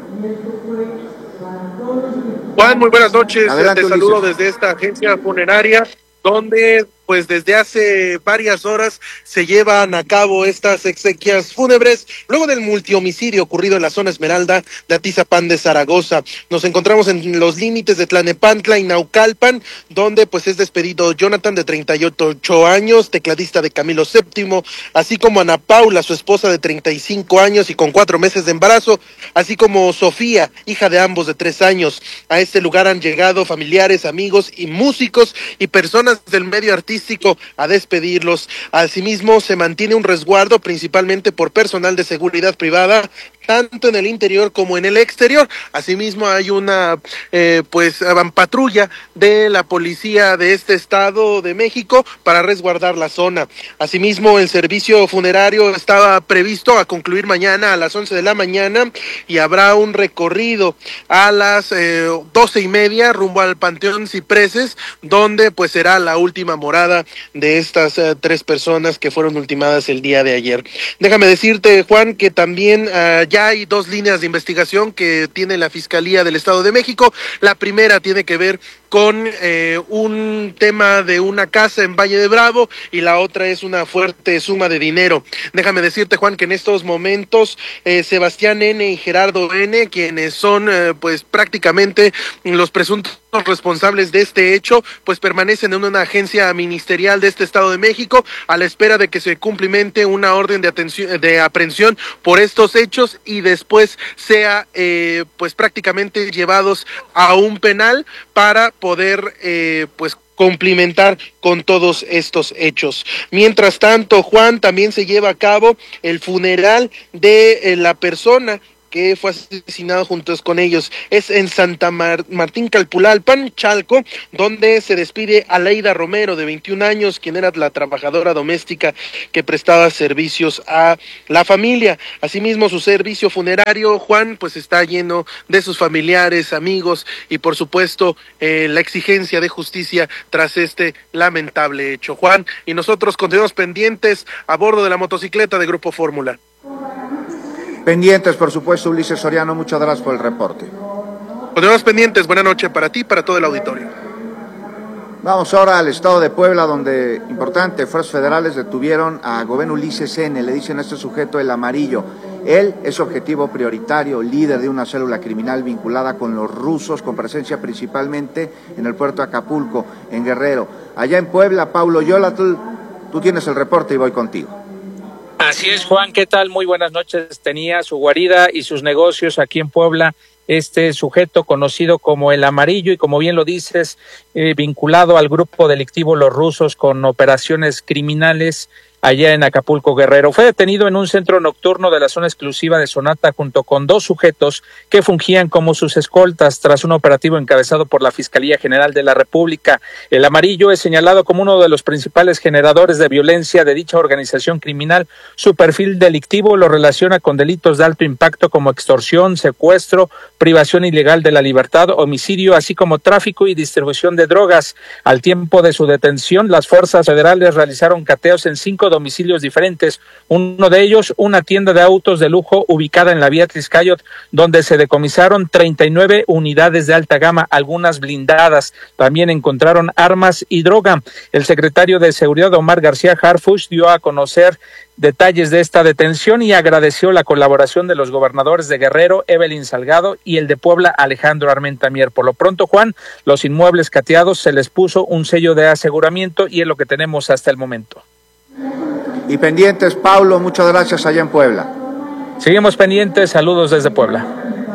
Juan, muy buenas noches. Adelante, te saludo Ulises. desde esta agencia funeraria, donde pues desde hace varias horas se llevan a cabo estas exequias fúnebres luego del multihomicidio ocurrido en la zona Esmeralda de Atizapán de Zaragoza. Nos encontramos en los límites de Tlalnepantla y Naucalpan, donde pues es despedido Jonathan, de 38 años, tecladista de Camilo VII, así como Ana Paula, su esposa de 35 años y con 4 meses de embarazo, así como Sofía, hija de ambos de 3 años. A este lugar han llegado familiares, amigos y músicos y personas del medio artístico a despedirlos. Asimismo, se mantiene un resguardo principalmente por personal de seguridad privada, tanto en el interior como en el exterior. Asimismo, hay una patrulla de la policía de este estado de México para resguardar la zona. Asimismo, el servicio funerario estaba previsto a concluir mañana a las 11 de la mañana y habrá un recorrido a las 12:30 rumbo al Panteón Cipreses, donde pues será la última morada de estas 3 personas que fueron ultimadas el día de ayer. Déjame decirte, Juan, que también ya hay 2 líneas de investigación que tiene la Fiscalía del Estado de México. La primera tiene que ver con un tema de una casa en Valle de Bravo y la otra es una fuerte suma de dinero. Déjame decirte, Juan, que en estos momentos Sebastián N. y Gerardo N., quienes son pues prácticamente los presuntos responsables de este hecho, pues permanecen en una agencia ministerial de este Estado de México a la espera de que se cumplimente una orden de aprehensión por estos hechos y después sea pues prácticamente llevados a un penal para poder pues cumplimentar con todos estos hechos. Mientras tanto, Juan, también se lleva a cabo el funeral de la persona que fue asesinado juntos con ellos. Es en Santa Martín Calpulalpan, Chalco, donde se despide a Leida Romero, de 21 años, quien era la trabajadora doméstica que prestaba servicios a la familia. Asimismo, su servicio funerario, Juan, pues está lleno de sus familiares, amigos y, por supuesto, la exigencia de justicia tras este lamentable hecho. Juan, y nosotros continuamos pendientes a bordo de la motocicleta de Grupo Fórmula. Pendientes, por supuesto, Ulises Soriano, muchas gracias por el reporte. Continuamos pendientes, buena noche para ti y para todo el auditorio. Vamos ahora al estado de Puebla, donde, importante, fuerzas federales detuvieron a Gobén Ulises N., le dicen a este sujeto el amarillo. Él es objetivo prioritario, líder de una célula criminal vinculada con los rusos, con presencia principalmente en el puerto de Acapulco, en Guerrero. Allá en Puebla, Paulo Yolatl, tú tienes el reporte y voy contigo. Así es, Juan, ¿qué tal? Muy buenas noches. Tenía su guarida y sus negocios aquí en Puebla este sujeto conocido como el Amarillo y, como bien lo dices, vinculado al grupo delictivo Los Rusos con operaciones criminales allá en Acapulco, Guerrero. Fue detenido en un centro nocturno de la zona exclusiva de Sonata junto con dos sujetos que fungían como sus escoltas tras un operativo encabezado por la Fiscalía General de la República. El Amarillo es señalado como uno de los principales generadores de violencia de dicha organización criminal. Su perfil delictivo lo relaciona con delitos de alto impacto como extorsión, secuestro, privación ilegal de la libertad, homicidio, así como tráfico y distribución de drogas. Al tiempo de su detención, las fuerzas federales realizaron cateos en 5 domicilios diferentes, uno de ellos una tienda de autos de lujo ubicada en la vía Triscayot, donde se decomisaron 39 unidades de alta gama, algunas blindadas. También encontraron armas y droga. El secretario de Seguridad, Omar García Harfuch, dio a conocer detalles de esta detención y agradeció la colaboración de los gobernadores de Guerrero, Evelyn Salgado, y el de Puebla, Alejandro Armenta Mier. Por lo pronto, Juan, los inmuebles cateados se les puso un sello de aseguramiento y es lo que tenemos hasta el momento. Y pendientes, Paulo, muchas gracias allá en Puebla. Seguimos pendientes, saludos desde Puebla.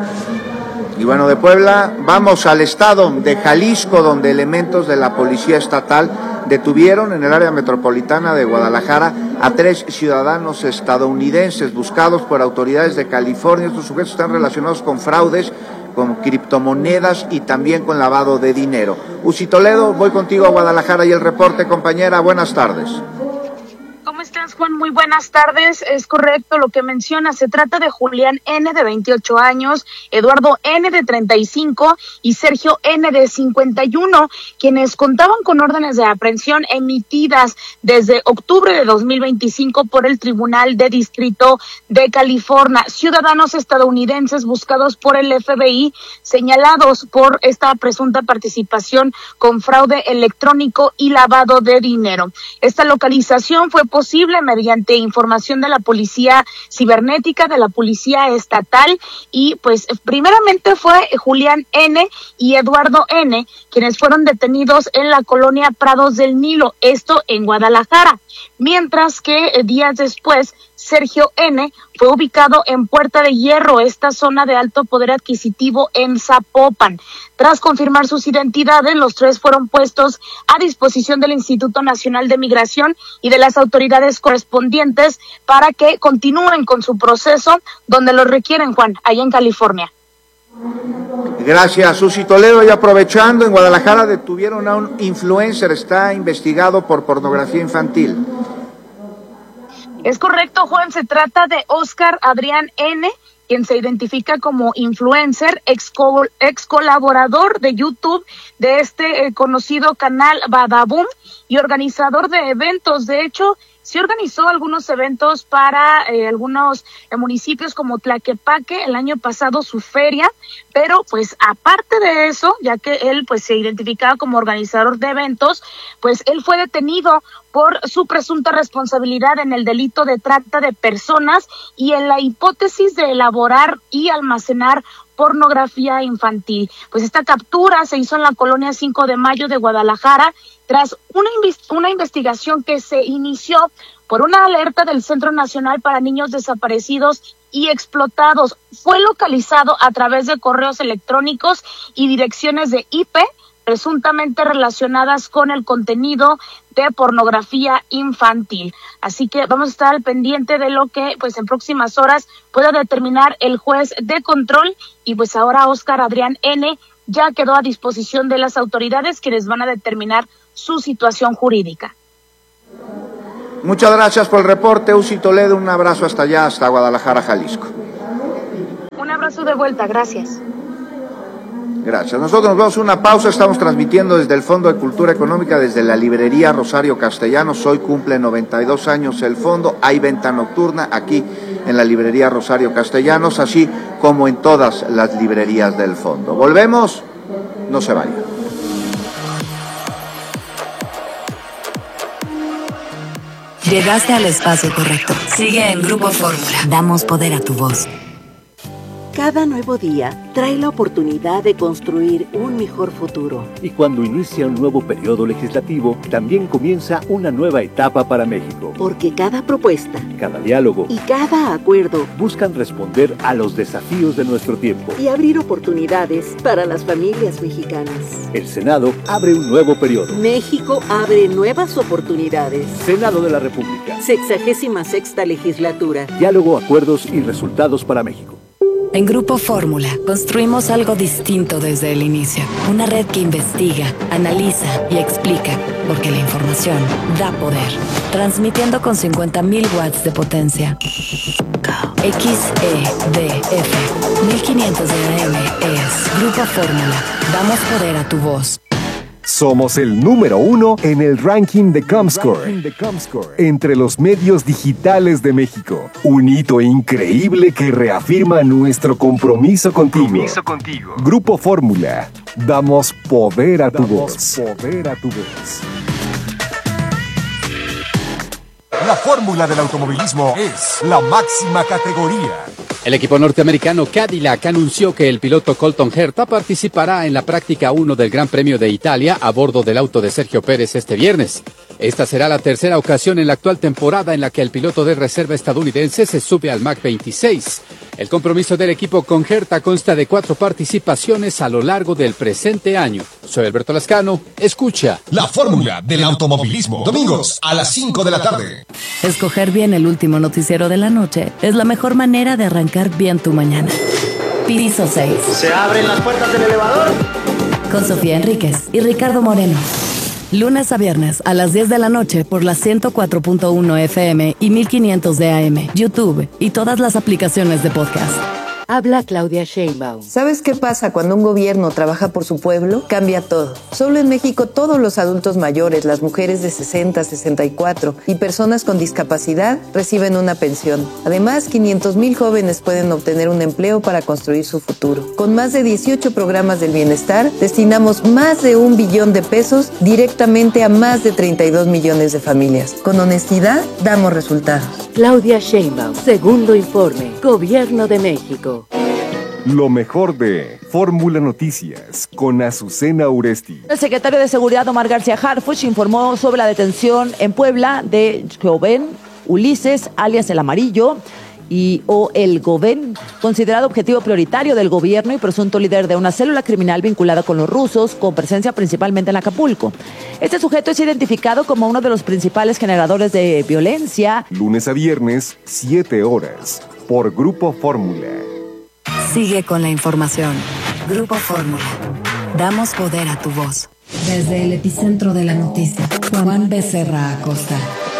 Y bueno, de Puebla vamos al estado de Jalisco, donde elementos de la Policía Estatal detuvieron en el área metropolitana de Guadalajara a 3 ciudadanos estadounidenses buscados por autoridades de California. Estos sujetos están relacionados con fraudes, con criptomonedas y también con lavado de dinero. Uzi Toledo, voy contigo a Guadalajara y el reporte, compañera. Buenas tardes. ¿Cómo estás, Juan? Muy buenas tardes. Es correcto lo que menciona. Se trata de Julián N., de 28 años, Eduardo N., de 35 y Sergio N., de 51, quienes contaban con órdenes de aprehensión emitidas desde octubre de 2025 por el Tribunal de Distrito de California. Ciudadanos estadounidenses buscados por el FBI, señalados por esta presunta participación con fraude electrónico y lavado de dinero. Esta localización fue posible mediante información de la Policía Cibernética, de la Policía Estatal, y pues primeramente fue Julián N. y Eduardo N., quienes fueron detenidos en la colonia Prados del Nilo, esto en Guadalajara, mientras que días después Sergio N. fue ubicado en Puerta de Hierro, esta zona de alto poder adquisitivo en Zapopan. Tras confirmar sus identidades, los tres fueron puestos a disposición del Instituto Nacional de Migración y de las autoridades correspondientes para que continúen con su proceso donde lo requieren, Juan, allá en California. Gracias, Uzi Toledo. Y aprovechando, en Guadalajara detuvieron a un influencer, está investigado por pornografía infantil. Es correcto, Juan, se trata de Oscar Adrián N., quien se identifica como influencer, ex colaborador de YouTube de este conocido canal Badaboom y organizador de eventos. De hecho, sí organizó algunos eventos para algunos municipios como Tlaquepaque, el año pasado su feria, pero pues aparte de eso, ya que él pues se identificaba como organizador de eventos, pues él fue detenido por su presunta responsabilidad en el delito de trata de personas y en la hipótesis de elaborar y almacenar pornografía infantil. Pues esta captura se hizo en la colonia 5 de Mayo de Guadalajara tras una investigación que se inició por una alerta del Centro Nacional para Niños Desaparecidos y Explotados. Fue localizado a través de correos electrónicos y direcciones de IP presuntamente relacionadas con el contenido de pornografía infantil. Así que vamos a estar al pendiente de lo que pues en próximas horas pueda determinar el juez de control, y pues ahora Óscar Adrián N. ya quedó a disposición de las autoridades, quienes van a determinar su situación jurídica. Muchas gracias por el reporte, Uzi Toledo. Un abrazo hasta allá, hasta Guadalajara, Jalisco. Un abrazo de vuelta, gracias. Gracias. Nosotros nos vamos a una pausa. Estamos transmitiendo desde el Fondo de Cultura Económica, desde la librería Rosario Castellanos. Hoy cumple 92 años el fondo. Hay venta nocturna aquí en la librería Rosario Castellanos, así como en todas las librerías del fondo. Volvemos, no se vayan. Llegaste al espacio correcto. Sigue en Grupo Fórmula. Damos poder a tu voz. Cada nuevo día trae la oportunidad de construir un mejor futuro. Y cuando inicia un nuevo periodo legislativo, también comienza una nueva etapa para México. Porque cada propuesta, cada diálogo y cada acuerdo buscan responder a los desafíos de nuestro tiempo y abrir oportunidades para las familias mexicanas. El Senado abre un nuevo periodo. México abre nuevas oportunidades. Senado de la República. 66ª legislatura. Diálogo, acuerdos y resultados para México. En Grupo Fórmula construimos algo distinto desde el inicio. Una red que investiga, analiza y explica, porque la información da poder. Transmitiendo con 50.000 watts de potencia. XEDF 1500 de AM es Grupo Fórmula. Damos poder a tu voz. Somos el número 1 en el ranking de Comscore, entre los medios digitales de México. Un hito increíble que reafirma nuestro compromiso contigo. Grupo Fórmula. Damos poder a tu voz. La fórmula del automovilismo es la máxima categoría. El equipo norteamericano Cadillac anunció que el piloto Colton Herta participará en la práctica 1 del Gran Premio de Italia a bordo del auto de Sergio Pérez este viernes. Esta será la tercera ocasión en la actual temporada en la que el piloto de reserva estadounidense se sube al Mach 26. El compromiso del equipo con Herta consta de 4 participaciones a lo largo del presente año. Soy Alberto Lascano, escucha la fórmula del automovilismo, domingos a las 5 de la tarde. Escoger bien el último noticiero de la noche es la mejor manera de arrancar bien tu mañana. Piso 6. ¿Se abren las puertas del elevador? Con Sofía Enríquez y Ricardo Moreno. Lunes a viernes a las 10 de la noche por la 104.1 FM y 1500 de AM, YouTube y todas las aplicaciones de podcast. Habla Claudia Sheinbaum. ¿Sabes qué pasa cuando un gobierno trabaja por su pueblo? Cambia todo. Solo en México todos los adultos mayores, las mujeres de 60, 64 y personas con discapacidad reciben una pensión. Además, 500,000 jóvenes pueden obtener un empleo para construir su futuro. Con más de 18 programas del bienestar, destinamos más de 1 billón de pesos directamente a más de 32 millones de familias. Con honestidad, damos resultados. Claudia Sheinbaum, segundo informe, Gobierno de México. Lo mejor de Fórmula Noticias con Azucena Uresti. El secretario de Seguridad, Omar García Harfuch, informó sobre la detención en Puebla de joven Ulises, alias El Amarillo, o El Gobén, considerado objetivo prioritario del gobierno y presunto líder de una célula criminal vinculada con los rusos, con presencia principalmente en Acapulco. Este sujeto es identificado como uno de los principales generadores de violencia. Lunes a viernes, 7 horas, por Grupo Fórmula. Sigue con la información. Grupo Fórmula. Damos poder a tu voz. Desde el epicentro de la noticia, Juan Becerra Acosta.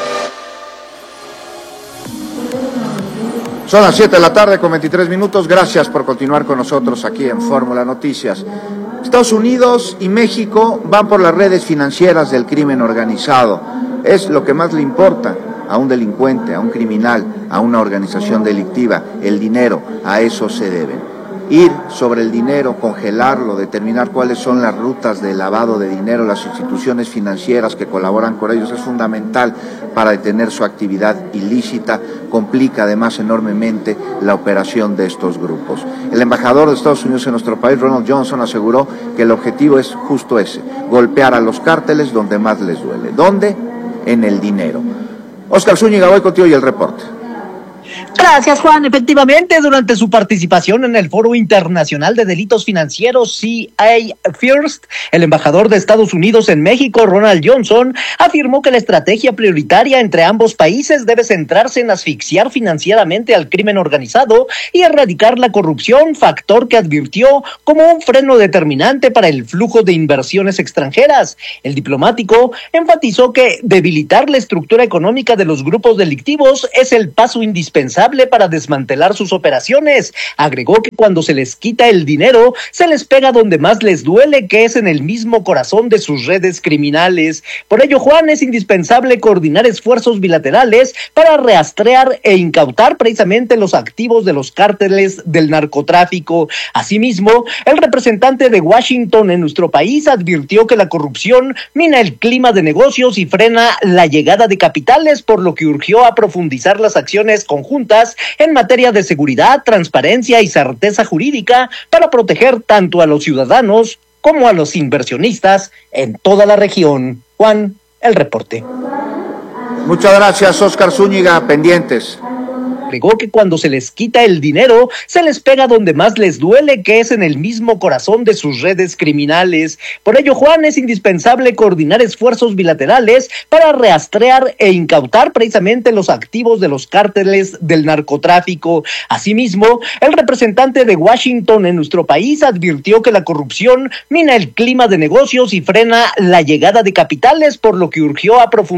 Son las 7 de la tarde con 23 minutos. Gracias por continuar con nosotros aquí en Fórmula Noticias. Estados Unidos y México van por las redes financieras del crimen organizado. Es lo que más le importa. a un delincuente, a un criminal, a una organización delictiva. El dinero, a eso se deben. Ir sobre el dinero, congelarlo, determinar cuáles son las rutas de lavado de dinero, las instituciones financieras que colaboran con ellos, es fundamental para detener su actividad ilícita, complica además enormemente la operación de estos grupos. El embajador de Estados Unidos en nuestro país, Ronald Johnson, aseguró que el objetivo es justo ese, golpear a los cárteles donde más les duele. ¿Dónde? En el dinero. Oscar Zúñiga, voy contigo y el reporte. Gracias, Juan. Efectivamente, durante su participación en el Foro Internacional de Delitos Financieros, CIA First, el embajador de Estados Unidos en México, Ronald Johnson, afirmó que la estrategia prioritaria entre ambos países debe centrarse en asfixiar financieramente al crimen organizado y erradicar la corrupción, factor que advirtió como un freno determinante para el flujo de inversiones extranjeras. El diplomático enfatizó que debilitar la estructura económica de los grupos delictivos es el paso indispensable para desmantelar sus operaciones. Agregó que cuando se les quita el dinero, se les pega donde más les duele, que es en el mismo corazón de sus redes criminales. Por ello, Juan, es indispensable coordinar esfuerzos bilaterales para rastrear e incautar precisamente los activos de los cárteles del narcotráfico. Asimismo, el representante de Washington en nuestro país advirtió que la corrupción mina el clima de negocios y frena la llegada de capitales, por lo que urgió a profundizar las acciones conjuntas en materia de seguridad, transparencia y certeza jurídica para proteger tanto a los ciudadanos como a los inversionistas en toda la región. Juan, el reporte. Muchas gracias, Oscar Zúñiga. Pendientes. Agregó que cuando se les quita el dinero, se les pega donde más les duele, que es en el mismo corazón de sus redes criminales. Por ello, Juan, es indispensable coordinar esfuerzos bilaterales para rastrear e incautar precisamente los activos de los cárteles del narcotráfico. Asimismo, el representante de Washington en nuestro país advirtió que la corrupción mina el clima de negocios y frena la llegada de capitales, por lo que urgió a profundizar